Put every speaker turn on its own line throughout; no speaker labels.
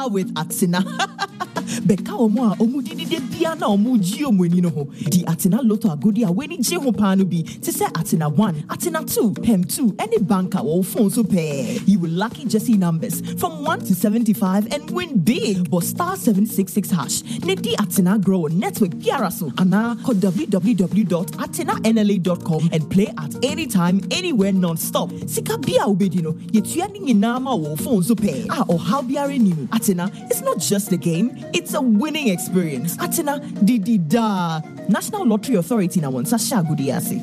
Bia with Atina. Beka omo omu didi de bia na omu ji omweni no ho. Di Atina Lotto agodi a weni je ho pa no bi. Te say Atina 1, Atina 2, Hem 2, any banker or phone so pay. You will lucky Jesse numbers from 1 to 75 and win big. But star 766 hash. Ne di Atina grow network biaraso. Ana call www.atinanla.com and play at any time, anywhere, non-stop. Sika bia ubedino. Yetuani inama or phone so pay. Or how biare nimu. Atina, it's not just a game. It's a winning experience. Atina Didi Da. National Lottery Authority na won sasha gudiase.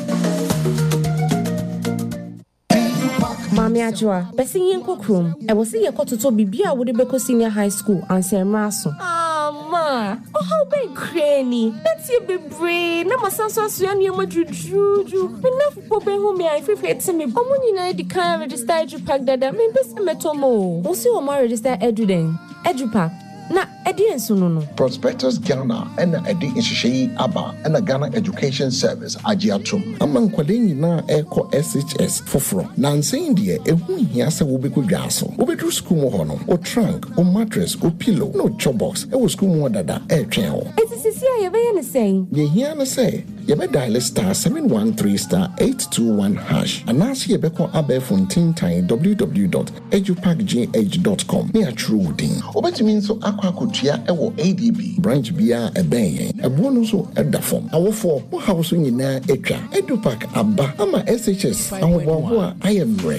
Mami Ajua, person yen kokrom. E wo se ye kototo bibia wo de beko senior high school ansema aso. Ma, how be cranny? That's you be brain. Na masanso aso ne ma juju. Me na fo be hu me ai fefete me. Omo nyina di kan register EduPack dada. Me be se metomo. Wo se wo ma register EduDen. EduPack. Na edi ensuno no.
Prospectus Ghana and edi inshishi aba and a Ghana Education Service agiatum. Among kwaleni na eko SHS foforo. Na nsen die ehu hia se wo beku dwaso. Wo bedu school mo hono. O trunk, o mattress, o pillow, no chop box. E wo school mo dada e twen ho.
Eti sisi a ye be ye ne say.
Ye hia na say. Ye be dial star 713 star 821 hash. Anase ye be ko abefo tintan www.edupackgh.com. Me a true din. Obetimi nso akwakotua ewo ADB branch bia ebenyen. Ebo no so edafom. Awofo wo house nyina etwa. EduPack aba ama SHS ahobobo a ayemre.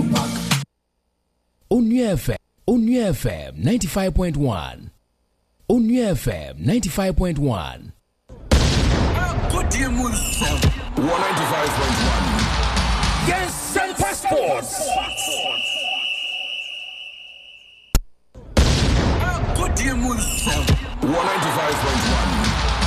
Onu FM 95.1. Onu FM 95.1.
Good dear Munster 195.1. Yes, and passports. Good dear Munster 195.1.